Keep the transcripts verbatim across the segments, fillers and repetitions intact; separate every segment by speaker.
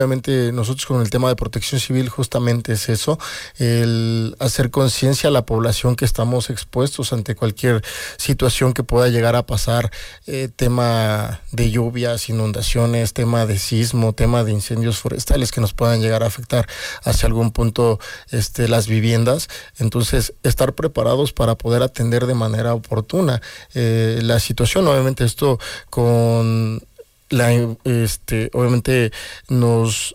Speaker 1: Obviamente nosotros con el tema de protección civil justamente es eso, el hacer conciencia a la población que estamos expuestos ante cualquier situación que pueda llegar a pasar, eh, tema de lluvias, inundaciones, tema de sismo, tema de incendios forestales que nos puedan llegar a afectar hacia algún punto este, las viviendas. Entonces, estar preparados para poder atender de manera oportuna eh, la situación. Obviamente esto con... La, este, obviamente nos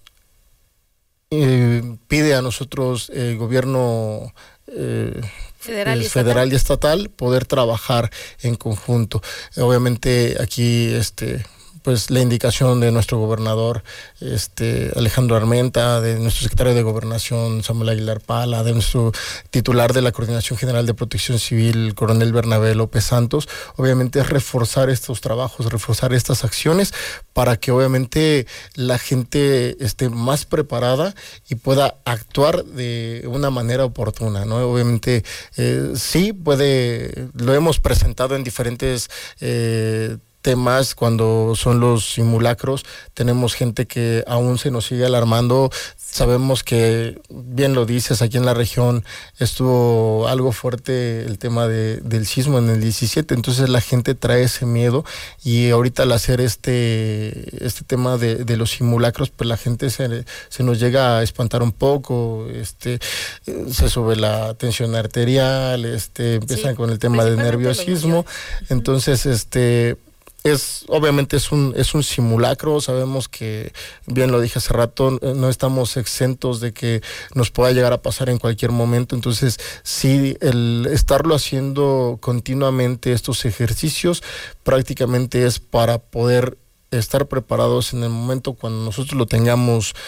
Speaker 1: eh, pide a nosotros el eh, gobierno eh,
Speaker 2: federal, y
Speaker 1: federal y estatal poder trabajar en conjunto. Obviamente aquí este pues la indicación de nuestro gobernador este Alejandro Armenta, de nuestro secretario de Gobernación Samuel Aguilar Pala, de nuestro titular de la Coordinación General de Protección Civil, coronel Bernabé López Santos, obviamente es reforzar estos trabajos, reforzar estas acciones para que obviamente la gente esté más preparada y pueda actuar de una manera oportuna, ¿no? Obviamente eh, sí puede, lo hemos presentado en diferentes eh, temas cuando son los simulacros. Tenemos gente que aún se nos sigue alarmando. Sabemos que, bien lo dices, aquí en la región estuvo algo fuerte el tema de, del sismo en el diecisiete, entonces la gente trae ese miedo y ahorita al hacer este, este tema de, de los simulacros, pues la gente se, se nos llega a espantar un poco, este, se sube la tensión arterial, este, empiezan sí, con el tema del nerviosismo, entonces este... Es, obviamente es un, es un simulacro, sabemos que, bien lo dije hace rato, no estamos exentos de que nos pueda llegar a pasar en cualquier momento, entonces sí, el estarlo haciendo continuamente estos ejercicios prácticamente es para poder estar preparados en el momento cuando nosotros lo tengamos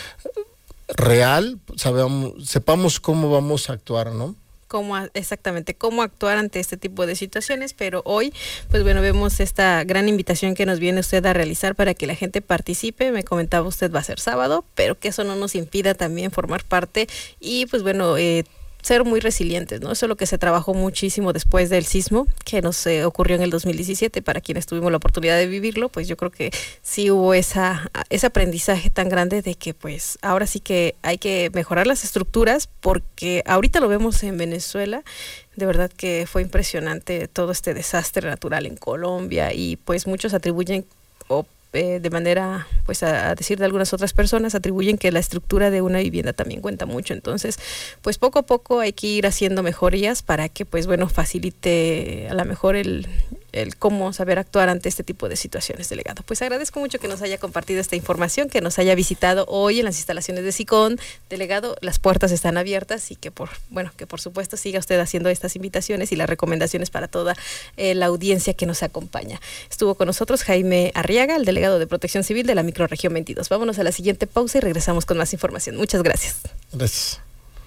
Speaker 1: real, sabemos, sepamos cómo vamos a actuar, ¿no?
Speaker 2: Cómo, exactamente, cómo actuar ante este tipo de situaciones, pero hoy, pues bueno, vemos esta gran invitación que nos viene usted a realizar para que la gente participe. Me comentaba usted va a ser sábado, pero que eso no nos impida también formar parte y pues bueno, eh, ser muy resilientes, ¿no? Eso es lo que se trabajó muchísimo después del sismo que nos eh, ocurrió en el dos mil diecisiete. Para quienes tuvimos la oportunidad de vivirlo, pues yo creo que sí hubo esa, ese aprendizaje tan grande de que pues ahora sí que hay que mejorar las estructuras, porque ahorita lo vemos en Venezuela. De verdad que fue impresionante todo este desastre natural en Colombia y pues muchos atribuyen o Eh, de manera, pues a, a decir de algunas otras personas, atribuyen que la estructura de una vivienda también cuenta mucho. Entonces, pues poco a poco hay que ir haciendo mejorías para que, pues bueno, facilite a lo mejor el, el cómo saber actuar ante este tipo de situaciones, delegado. Pues agradezco mucho que nos haya compartido esta información, que nos haya visitado hoy en las instalaciones de SICON. Delegado, las puertas están abiertas y que por, bueno, que por supuesto siga usted haciendo estas invitaciones y las recomendaciones para toda eh, la audiencia que nos acompaña. Estuvo con nosotros Jaime Arriaga, el delegado de Protección Civil de la Microrregión veintidós. Vámonos a la siguiente pausa y regresamos con más información. Muchas gracias.
Speaker 1: Gracias.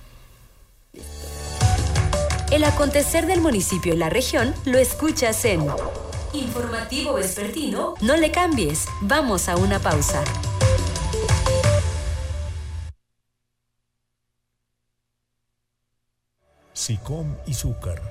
Speaker 3: El acontecer del municipio y la región lo escuchas en Informativo Vespertino. No le cambies, vamos a una pausa.
Speaker 4: SICOM y Zúcar.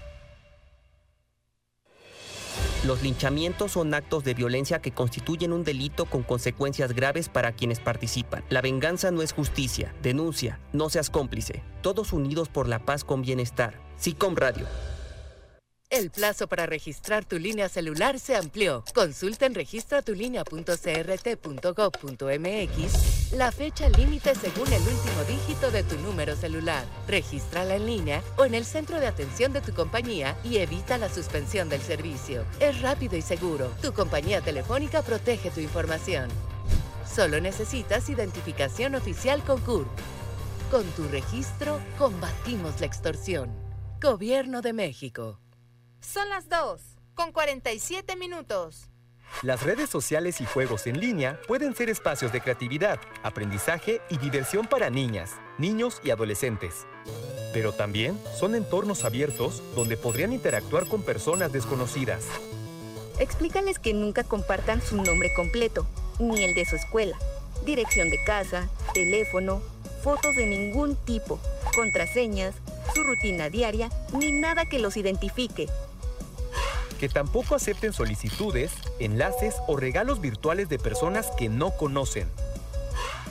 Speaker 5: Los linchamientos son actos de violencia que constituyen un delito con consecuencias graves para quienes participan. La venganza no es justicia. Denuncia. No seas cómplice. Todos unidos por la paz con bienestar. SICOM Radio.
Speaker 6: El plazo para registrar tu línea celular se amplió. Consulta en registra tu línea punto c r t punto gov punto m x la fecha límite según el último dígito de tu número celular. Regístrala en línea o en el centro de atención de tu compañía y evita la suspensión del servicio. Es rápido y seguro. Tu compañía telefónica protege tu información. Solo necesitas identificación oficial con C U R P. Con tu registro, combatimos la extorsión. Gobierno de México.
Speaker 7: Son las dos, con cuarenta y siete minutos.
Speaker 8: Las redes sociales y juegos en línea pueden ser espacios de creatividad, aprendizaje y diversión para niñas, niños y adolescentes. Pero también son entornos abiertos donde podrían interactuar con personas desconocidas.
Speaker 9: Explícales que nunca compartan su nombre completo, ni el de su escuela, dirección de casa, teléfono, fotos de ningún tipo, contraseñas, su rutina diaria, ni nada que los identifique.
Speaker 8: Que tampoco acepten solicitudes, enlaces o regalos virtuales de personas que no conocen.